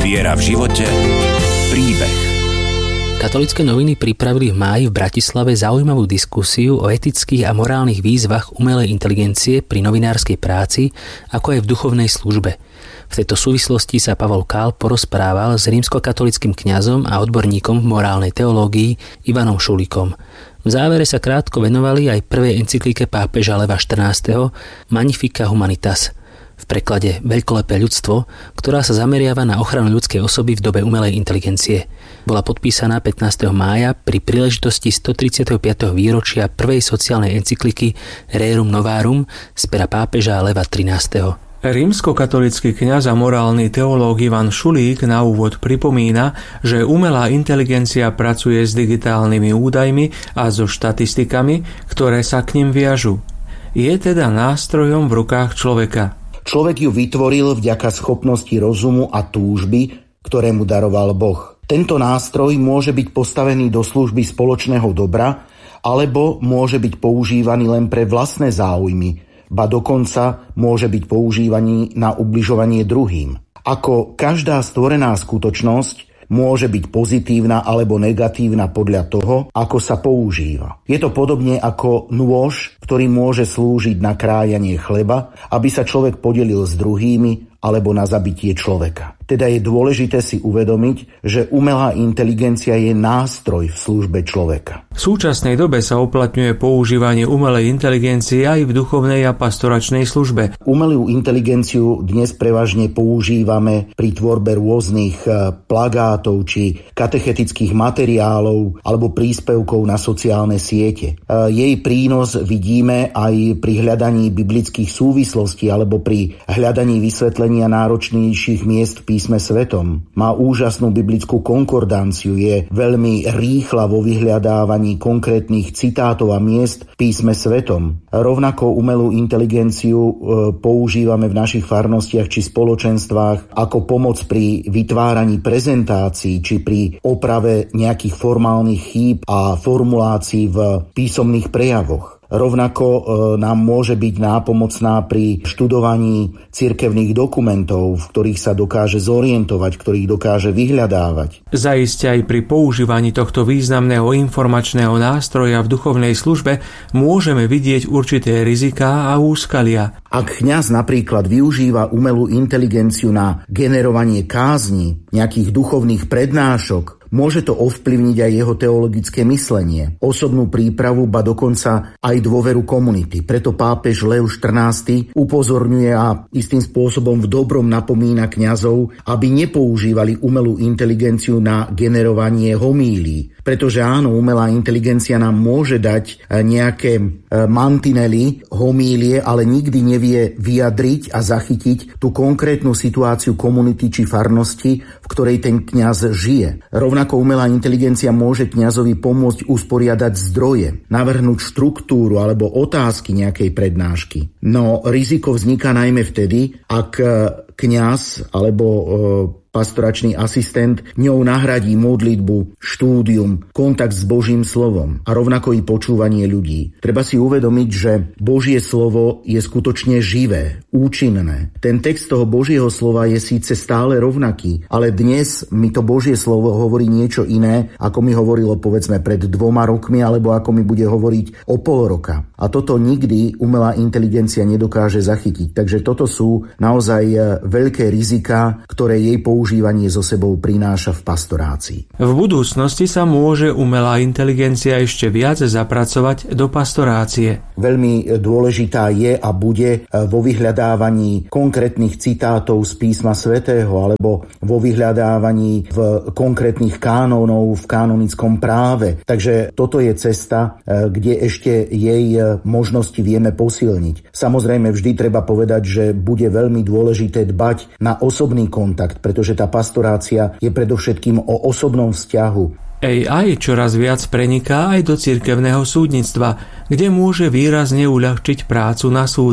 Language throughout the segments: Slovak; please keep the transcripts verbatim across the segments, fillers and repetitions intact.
Viera v živote. Príbeh. Katolícke noviny pripravili v máji v Bratislave zaujímavú diskusiu o etických a morálnych výzvach umelej inteligencie pri novinárskej práci, ako aj v duchovnej službe. V tejto súvislosti sa Pavol Kál porozprával s rímskokatolickým kňazom a odborníkom v morálnej teológii Ivanom Šulíkom. V závere sa krátko venovali aj prvej encyklike pápeža Leva štrnásteho Magnificat Humanitas, v preklade Veľkolepé ľudstvo, ktorá sa zameriava na ochranu ľudskej osoby v dobe umelej inteligencie. Bola podpísaná pätnásteho mája pri príležitosti stotridsiateho piateho výročia prvej sociálnej encykliky Rerum Novarum z pera pápeža Leva trinásteho. Rímskokatolícky kňaz a morálny teológ Ivan Šulík na úvod pripomína, že umelá inteligencia pracuje s digitálnymi údajmi a so štatistikami, ktoré sa k nim viažu. Je teda nástrojom v rukách človeka. Človek ju vytvoril vďaka schopnosti rozumu a túžby, ktoré mu daroval Boh. Tento nástroj môže byť postavený do služby spoločného dobra, alebo môže byť používaný len pre vlastné záujmy, ba dokonca môže byť používaný na ubližovanie druhým. Ako každá stvorená skutočnosť, môže byť pozitívna alebo negatívna podľa toho, ako sa používa. Je to podobne ako nôž, ktorý môže slúžiť na krájanie chleba, aby sa človek podelil s druhými, alebo na zabitie človeka. Teda je dôležité si uvedomiť, že umelá inteligencia je nástroj v službe človeka. V súčasnej dobe sa uplatňuje používanie umelej inteligencie aj v duchovnej a pastoračnej službe. Umelú inteligenciu dnes prevažne používame pri tvorbe rôznych plagátov či katechetických materiálov alebo príspevkov na sociálne siete. Jej prínos vidíme aj pri hľadaní biblických súvislostí alebo pri hľadaní vysvetlenia náročnejších miest v písme svetom. Má úžasnú biblickú konkordanciu, je veľmi rýchla vo vyhľadávaní konkrétnych citátov a miest v písme svetom. Rovnako umelú inteligenciu e, používame v našich farnostiach či spoločenstvách ako pomoc pri vytváraní prezentácií či pri oprave nejakých formálnych chýb a formulácií v písomných prejavoch. Rovnako e, nám môže byť nápomocná pri študovaní cirkevných dokumentov, v ktorých sa dokáže zorientovať, ktorých dokáže vyhľadávať. Zaiste aj pri používaní tohto významného informačného nástroja v duchovnej službe môžeme vidieť určité riziká a úskalia. Ak kňaz napríklad využíva umelú inteligenciu na generovanie kázni, nejakých duchovných prednášok, môže to ovplyvniť aj jeho teologické myslenie, osobnú prípravu, ba dokonca aj dôveru komunity. Preto pápež Lev štrnásty upozorňuje a istým spôsobom v dobrom napomína kňazov, aby nepoužívali umelú inteligenciu na generovanie homílií. Pretože áno, umelá inteligencia nám môže dať nejaké mantinely, homílie, ale nikdy nevie vyjadriť a zachytiť tú konkrétnu situáciu komunity či farnosti, v ktorej ten kňaz žije. Rovnako umelá inteligencia môže kňazovi pomôcť usporiadať zdroje, navrhnúť štruktúru alebo otázky nejakej prednášky. No riziko vzniká najmä vtedy, ak kňaz alebo e, pastoračný asistent ňou nahradí modlitbu, štúdium, kontakt s Božím slovom a rovnako i počúvanie ľudí. Treba si uvedomiť, že Božie slovo je skutočne živé, účinné. Ten text toho Božieho slova je síce stále rovnaký, ale dnes mi to Božie slovo hovorí niečo iné, ako mi hovorilo povedzme pred dvoma rokmi, alebo ako mi bude hovoriť o pol roka. A toto nikdy umelá inteligencia nedokáže zachytiť. Takže toto sú naozaj veľké riziká, ktoré jej používanie so sebou prináša v pastorácii. V budúcnosti sa môže umelá inteligencia ešte viac zapracovať do pastorácie. Veľmi dôležitá je a bude vo vyhľadávaní konkrétnych citátov z písma svätého alebo vo vyhľadávaní v konkrétnych kánonov v kanonickom práve. Takže toto je cesta, kde ešte jej možnosti vieme posilniť. Samozrejme vždy treba povedať, že bude veľmi dôležité dbať na osobný kontakt, pretože tá pastorácia je predovšetkým o osobnom vzťahu. á í čoraz viac preniká aj do cirkevného súdnictva, kde môže výrazne uľahčiť prácu na súdoch.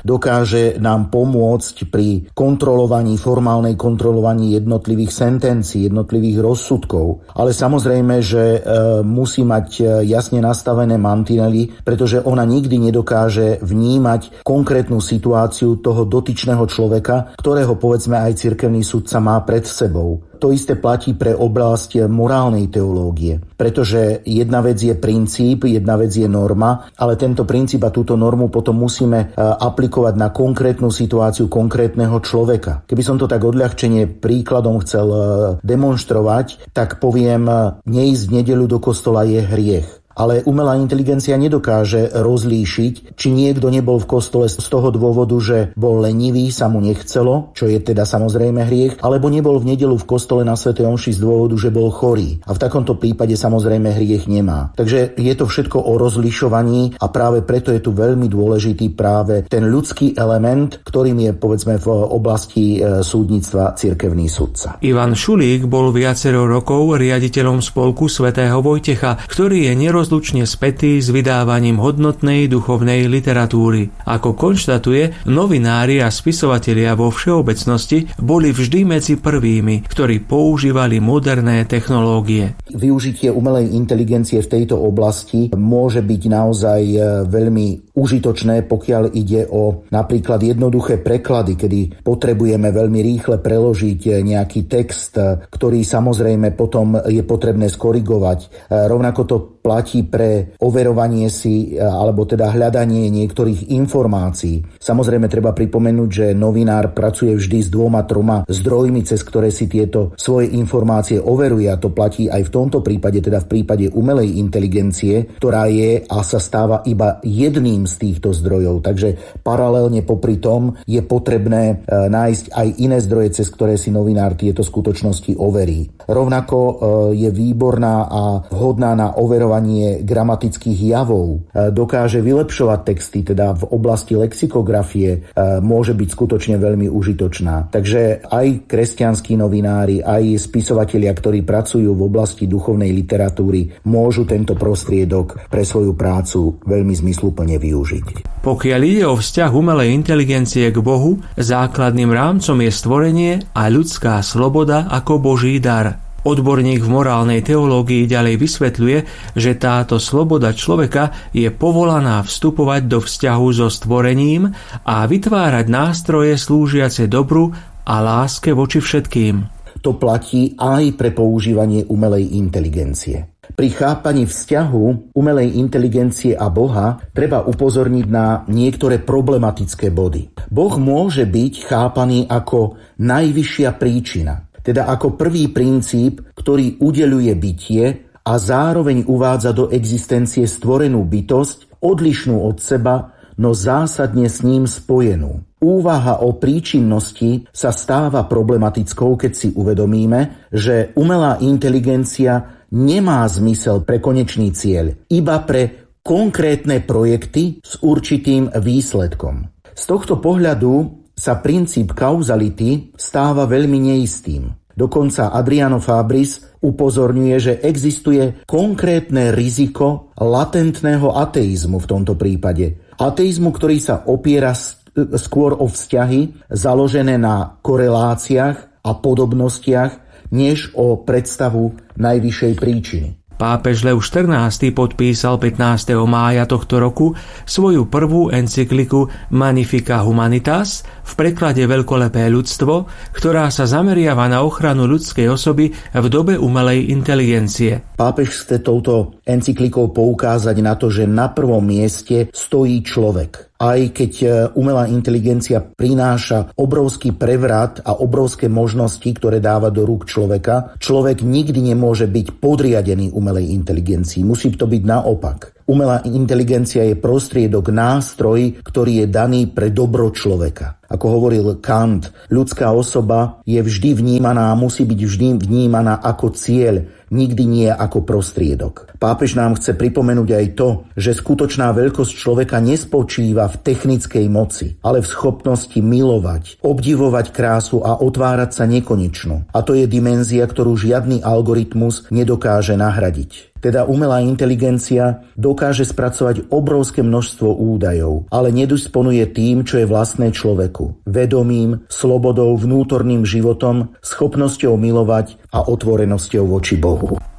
dokáže nám pomôcť pri kontrolovaní, formálnej kontrolovaní jednotlivých sentencií, jednotlivých rozsudkov. Ale samozrejme, že e, musí mať jasne nastavené mantinely, pretože ona nikdy nedokáže vnímať konkrétnu situáciu toho dotyčného človeka, ktorého povedzme aj cirkevný sudca má pred sebou. To isté platí pre oblasť morálnej teológie, pretože jedna vec je princíp, jedna vec je norma, ale tento princíp a túto normu potom musíme aplikovať na konkrétnu situáciu konkrétneho človeka. Keby som to tak odľahčenie príkladom chcel demonštrovať, tak poviem, neísť v nedeľu do kostola je hriech. Ale umelá inteligencia nedokáže rozlíšiť, či niekto nebol v kostole z toho dôvodu, že bol lenivý, sa mu nechcelo, čo je teda samozrejme hriech, alebo nebol v nedeľu v kostole na svätej omši z dôvodu, že bol chorý. A v takomto prípade samozrejme hriech nemá. Takže je to všetko o rozlišovaní a práve preto je tu veľmi dôležitý práve ten ľudský element, ktorým je povedzme v oblasti súdnictva cirkevný sudca. Ivan Šulík bol viacero rokov riaditeľom spolku svätého Vojtecha, ktorý je nerozlišný rozlučne spätý s vydávaním hodnotnej duchovnej literatúry. Ako konštatuje, novinári a spisovatelia vo všeobecnosti boli vždy medzi prvými, ktorí používali moderné technológie. Využitie umelej inteligencie v tejto oblasti môže byť naozaj veľmi užitočné, pokiaľ ide o napríklad jednoduché preklady, kedy potrebujeme veľmi rýchle preložiť nejaký text, ktorý samozrejme potom je potrebné skorigovať. Rovnako to platí pre overovanie si alebo teda hľadanie niektorých informácií. Samozrejme treba pripomenúť, že novinár pracuje vždy s dvoma, troma zdrojmi, cez ktoré si tieto svoje informácie overuje, a to platí aj v tomto prípade, teda v prípade umelej inteligencie, ktorá je a sa stáva iba jedným z týchto zdrojov. Takže paralelne popri tom je potrebné nájsť aj iné zdroje, cez ktoré si novinár tieto skutočnosti overí. Rovnako je výborná a vhodná na overovanie gramatických javov. Dokáže vylepšovať texty, teda v oblasti lexikografie môže byť skutočne veľmi užitočná. Takže aj kresťanskí novinári, aj spisovatelia, ktorí pracujú v oblasti duchovnej literatúry, môžu tento prostriedok pre svoju prácu veľmi zmysluplne využiť. Pokiaľ ide o vzťah umelej inteligencie k Bohu, základným rámcom je stvorenie a ľudská sloboda ako Boží dar. Odborník v morálnej teológii ďalej vysvetľuje, že táto sloboda človeka je povolaná vstupovať do vzťahu so stvorením a vytvárať nástroje slúžiace dobru a láske voči všetkým. To platí aj pre používanie umelej inteligencie. Pri chápaní vzťahu umelej inteligencie a Boha treba upozorniť na niektoré problematické body. Boh môže byť chápaný ako najvyššia príčina, teda ako prvý princíp, ktorý udeľuje bytie a zároveň uvádza do existencie stvorenú bytosť, odlišnú od seba, no zásadne s ním spojenú. Úvaha o príčinnosti sa stáva problematickou, keď si uvedomíme, že umelá inteligencia nemá zmysel pre konečný cieľ, iba pre konkrétne projekty s určitým výsledkom. Z tohto pohľadu sa princíp kauzality stáva veľmi neistým. Dokonca Adriano Fabris upozorňuje, že existuje konkrétne riziko latentného ateizmu v tomto prípade. Ateizmu, ktorý sa opiera skôr o vzťahy založené na koreláciách a podobnostiach, než o predstavu najvyššej príčiny. Pápež Lev štrnásty podpísal pätnásteho mája tohto roku svoju prvú encykliku Magnificat Humanitas, v preklade Veľkolepé ľudstvo, ktorá sa zameriava na ochranu ľudskej osoby v dobe umelej inteligencie. Pápež chce touto encyklikou poukázať na to, že na prvom mieste stojí človek. Aj keď umelá inteligencia prináša obrovský prevrat a obrovské možnosti, ktoré dáva do rúk človeka, človek nikdy nemôže byť podriadený umelej inteligencii. Musí to byť naopak. Umelá inteligencia je prostriedok, nástroj, ktorý je daný pre dobro človeka. Ako hovoril Kant, ľudská osoba je vždy vnímaná a musí byť vždy vnímaná ako cieľ, nikdy nie ako prostriedok. Pápež nám chce pripomenúť aj to, že skutočná veľkosť človeka nespočíva v technickej moci, ale v schopnosti milovať, obdivovať krásu a otvárať sa nekonečnú. A to je dimenzia, ktorú žiadny algoritmus nedokáže nahradiť. Teda umelá inteligencia dokáže spracovať obrovské množstvo údajov, ale nedisponuje tým, čo je vlastné človeku. Vedomím, slobodou, vnútorným životom, schopnosťou milovať a otvorenosťou voči Bohu.